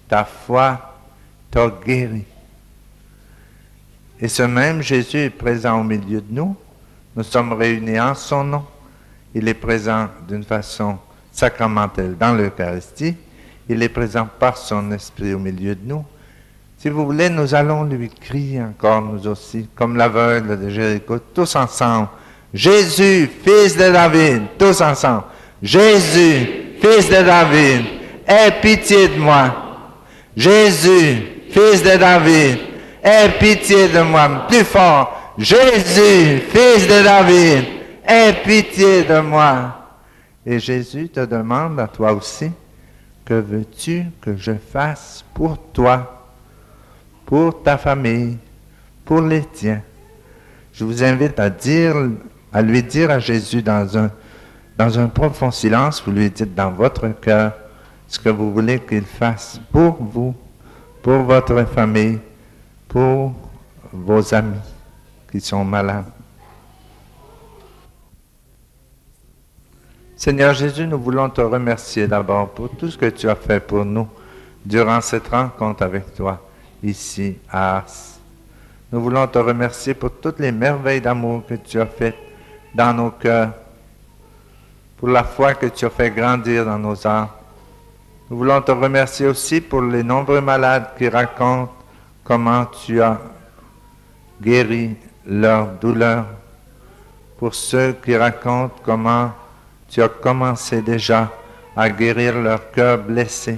Ta foi t'a guéri. Et ce même Jésus est présent au milieu de nous. Nous sommes réunis en son nom. Il est présent d'une façon sacramentelle dans l'Eucharistie. Il est présent par son esprit au milieu de nous. Si vous voulez, nous allons lui crier encore, nous aussi, comme l'aveugle de Jéricho, tous ensemble. Jésus, fils de David, tous ensemble. Jésus, fils de David, aie pitié de moi. Jésus, fils de David, aie pitié de moi. Plus fort. Jésus, fils de David, aie pitié de moi. Et Jésus te demande à toi aussi, que veux-tu que je fasse pour toi, pour ta famille, pour les tiens? Je vous invite à lui dire à Jésus dans un profond silence, vous lui dites dans votre cœur ce que vous voulez qu'il fasse pour vous, pour votre famille, pour vos amis qui sont malades. Seigneur Jésus, nous voulons te remercier d'abord pour tout ce que tu as fait pour nous durant cette rencontre avec toi ici à Ars. Nous voulons te remercier pour toutes les merveilles d'amour que tu as faites dans nos cœurs, pour la foi que tu as fait grandir dans nos âmes. Nous voulons te remercier aussi pour les nombreux malades qui racontent comment tu as guéri leur douleur, pour ceux qui racontent comment tu as commencé déjà à guérir leur cœur blessé.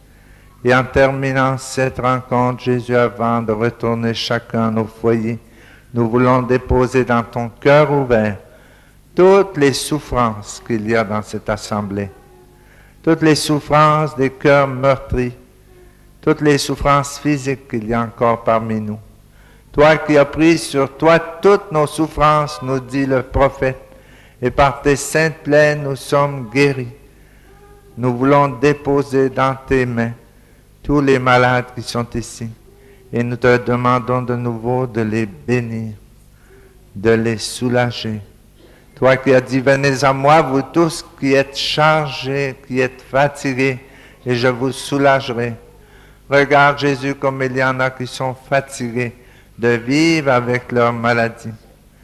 Et en terminant cette rencontre, Jésus, avant de retourner chacun à nos foyers, nous voulons déposer dans ton cœur ouvert toutes les souffrances qu'il y a dans cette assemblée, toutes les souffrances des cœurs meurtris, toutes les souffrances physiques qu'il y a encore parmi nous. Toi qui as pris sur toi toutes nos souffrances, nous dit le prophète, et par tes saintes plaies, nous sommes guéris. Nous voulons déposer dans tes mains tous les malades qui sont ici. Et nous te demandons de nouveau de les bénir, de les soulager. Toi qui as dit, venez à moi, vous tous qui êtes chargés, qui êtes fatigués, et je vous soulagerai. Regarde Jésus comme il y en a qui sont fatigués de vivre avec leur maladie.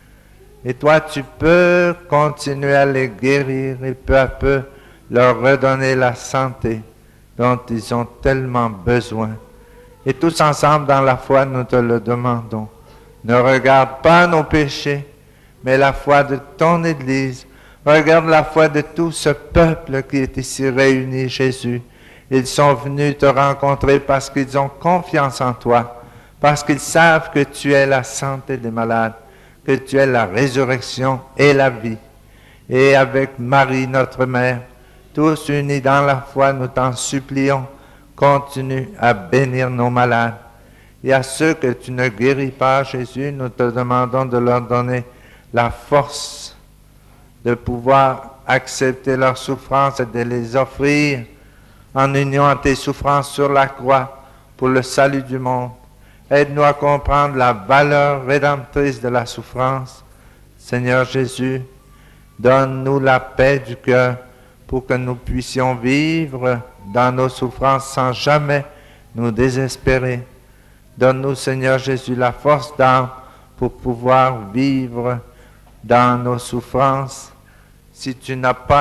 Et toi, tu peux continuer à les guérir et peu à peu leur redonner la santé dont ils ont tellement besoin. Et tous ensemble dans la foi, nous te le demandons. Ne regarde pas nos péchés, mais la foi de ton Église. Regarde la foi de tout ce peuple qui est ici réuni, Jésus. Ils sont venus te rencontrer parce qu'ils ont confiance en toi, parce qu'ils savent que tu es la santé des malades, que tu es la résurrection et la vie. Et avec Marie, notre mère, tous unis dans la foi, nous t'en supplions, continue à bénir nos malades. Et à ceux que tu ne guéris pas, Jésus, nous te demandons de leur donner la force de pouvoir accepter leurs souffrances et de les offrir en union à tes souffrances sur la croix pour le salut du monde. Aide-nous à comprendre la valeur rédemptrice de la souffrance. Seigneur Jésus, donne-nous la paix du cœur pour que nous puissions vivre dans nos souffrances sans jamais nous désespérer. Donne-nous, Seigneur Jésus, la force d'âme pour pouvoir vivre dans nos souffrances. Si tu n'as pas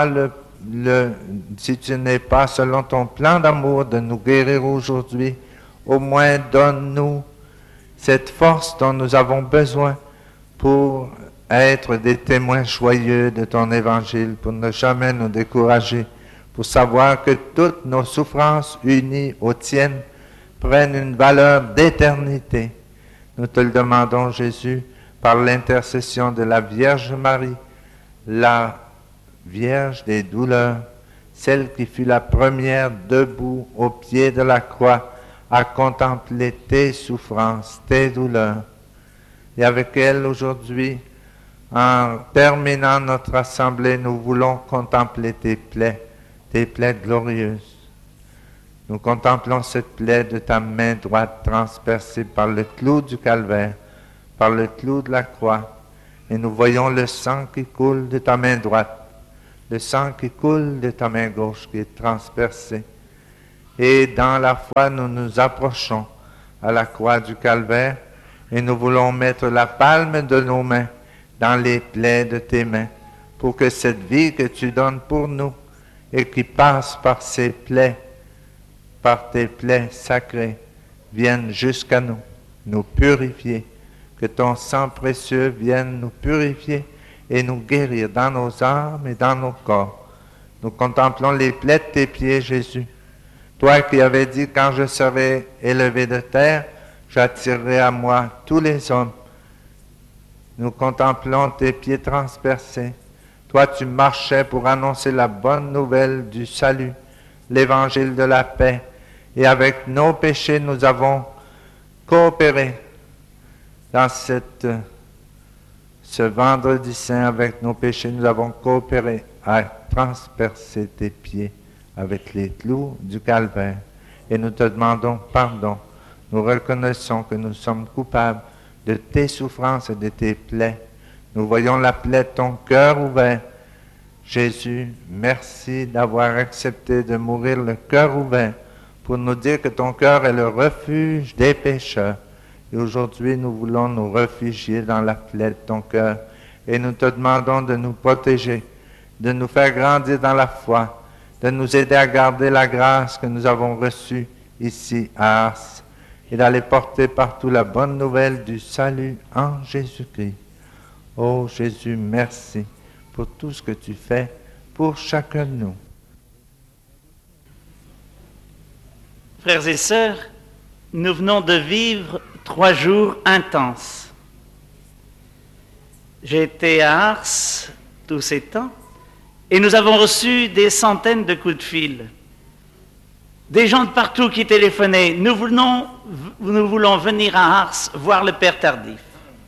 si tu n'es pas selon ton plan d'amour de nous guérir aujourd'hui, au moins donne-nous cette force dont nous avons besoin pour être des témoins joyeux de ton évangile, pour ne jamais nous décourager, pour savoir que toutes nos souffrances unies aux tiennes prennent une valeur d'éternité. Nous te le demandons, Jésus, par l'intercession de la Vierge Marie, la Vierge des douleurs, celle qui fut la première debout au pied de la croix, à contempler tes souffrances, tes douleurs. Et avec elle aujourd'hui, en terminant notre assemblée, nous voulons contempler tes plaies glorieuses. Nous contemplons cette plaie de ta main droite transpercée par le clou du calvaire, par le clou de la croix, et nous voyons le sang qui coule de ta main droite, le sang qui coule de ta main gauche qui est transpercé. Et dans la foi, nous nous approchons à la croix du calvaire et nous voulons mettre la palme de nos mains dans les plaies de tes mains pour que cette vie que tu donnes pour nous et qui passe par ces plaies, par tes plaies sacrées, vienne jusqu'à nous, nous purifier, que ton sang précieux vienne nous purifier et nous guérir dans nos âmes et dans nos corps. Nous contemplons les plaies de tes pieds, Jésus. Toi qui avais dit, quand je serai élevé de terre, j'attirerai à moi tous les hommes. Nous contemplons tes pieds transpercés. Toi, tu marchais pour annoncer la bonne nouvelle du salut, l'évangile de la paix. Et avec nos péchés, nous avons coopéré dans ce vendredi saint. Avec nos péchés, nous avons coopéré à transpercer tes pieds avec les clous du calvaire. Et nous te demandons pardon. Nous reconnaissons que nous sommes coupables de tes souffrances et de tes plaies. Nous voyons la plaie de ton cœur ouvert. Jésus, merci d'avoir accepté de mourir le cœur ouvert pour nous dire que ton cœur est le refuge des pécheurs. Et aujourd'hui, nous voulons nous réfugier dans la plaie de ton cœur. Et nous te demandons de nous protéger, de nous faire grandir dans la foi, de nous aider à garder la grâce que nous avons reçue ici à Ars et d'aller porter partout la bonne nouvelle du salut en Jésus-Christ. Oh Jésus, merci pour tout ce que tu fais pour chacun de nous. Frères et sœurs, nous venons de vivre 3 jours intenses. J'ai été à Ars tous ces temps et nous avons reçu des centaines de coups de fil. Des gens de partout qui téléphonaient. Nous voulons venir à Ars voir le Père Tardif.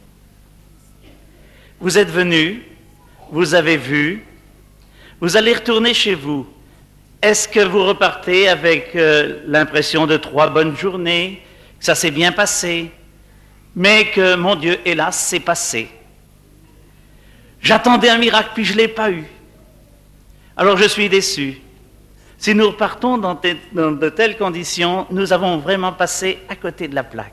Vous êtes venus, vous avez vu, vous allez retourner chez vous. Est-ce que vous repartez avec l'impression de 3 bonnes journées, que ça s'est bien passé, mais que, mon Dieu, hélas, c'est passé. J'attendais un miracle, puis je ne l'ai pas eu. Alors je suis déçu. Si nous repartons dans de telles conditions, nous avons vraiment passé à côté de la plaque.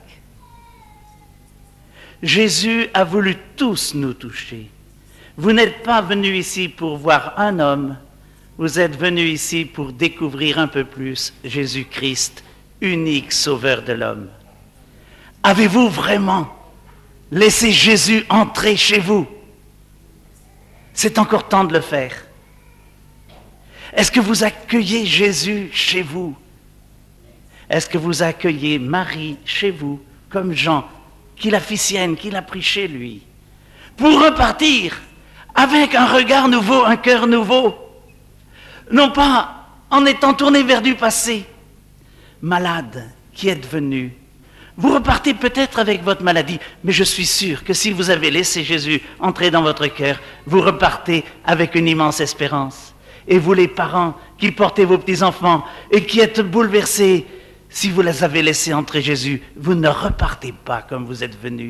Jésus a voulu tous nous toucher. Vous n'êtes pas venus ici pour voir un homme, vous êtes venus ici pour découvrir un peu plus Jésus-Christ, unique sauveur de l'homme. Avez-vous vraiment laissé Jésus entrer chez vous? C'est encore temps de le faire. Est-ce que vous accueillez Jésus chez vous? Est-ce que vous accueillez Marie chez vous, comme Jean, qui l'a fit sienne, qui l'a pris chez lui, pour repartir avec un regard nouveau, un cœur nouveau, non pas en étant tourné vers du passé, malade qui êtes venu. Vous repartez peut-être avec votre maladie, mais je suis sûr que si vous avez laissé Jésus entrer dans votre cœur, vous repartez avec une immense espérance. Et vous les parents qui portez vos petits-enfants et qui êtes bouleversés, si vous les avez laissés entrer Jésus, vous ne repartez pas comme vous êtes venus.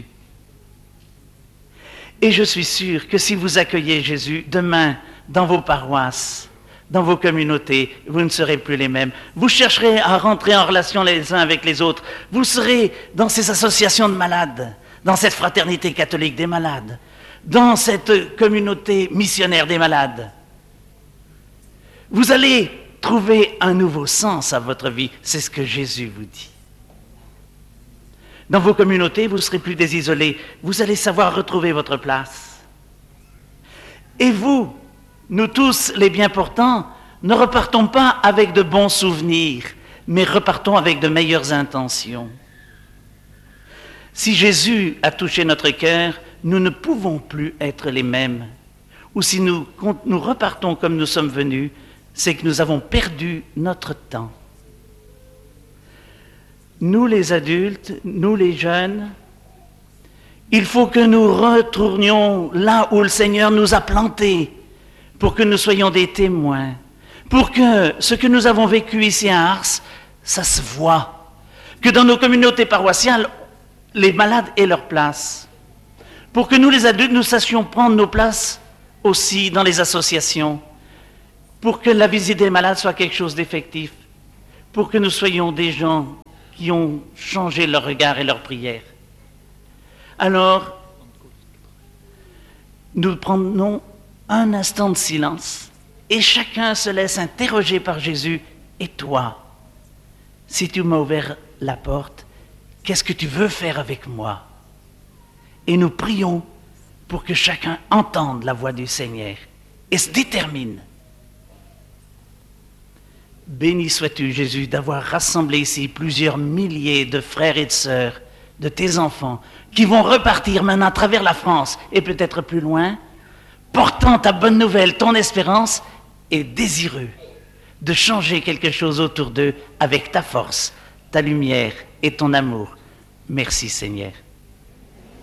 Et je suis sûr que si vous accueillez Jésus, demain, dans vos paroisses, dans vos communautés, vous ne serez plus les mêmes. Vous chercherez à rentrer en relation les uns avec les autres. Vous serez dans ces associations de malades, dans cette fraternité catholique des malades, dans cette communauté missionnaire des malades. Vous allez trouver un nouveau sens à votre vie, c'est ce que Jésus vous dit. Dans vos communautés, vous ne serez plus des isolés, vous allez savoir retrouver votre place. Et vous, nous tous les bien portants, ne repartons pas avec de bons souvenirs, mais repartons avec de meilleures intentions. Si Jésus a touché notre cœur, nous ne pouvons plus être les mêmes. Ou si nous repartons comme nous sommes venus, c'est que nous avons perdu notre temps. Nous les adultes, nous les jeunes, il faut que nous retournions là où le Seigneur nous a plantés, pour que nous soyons des témoins, pour que ce que nous avons vécu ici à Ars, ça se voit, que dans nos communautés paroissiales, les malades aient leur place, pour que nous les adultes, nous sachions prendre nos places aussi dans les associations, pour que la visite des malades soit quelque chose d'effectif, pour que nous soyons des gens qui ont changé leur regard et leur prière. Alors, nous prenons un instant de silence et chacun se laisse interroger par Jésus. Et toi, si tu m'as ouvert la porte, qu'est-ce que tu veux faire avec moi? Et nous prions pour que chacun entende la voix du Seigneur et se détermine. Béni sois-tu, Jésus, d'avoir rassemblé ici plusieurs milliers de frères et de sœurs, de tes enfants, qui vont repartir maintenant à travers la France et peut-être plus loin, portant ta bonne nouvelle, ton espérance, et désireux de changer quelque chose autour d'eux avec ta force, ta lumière et ton amour. Merci Seigneur.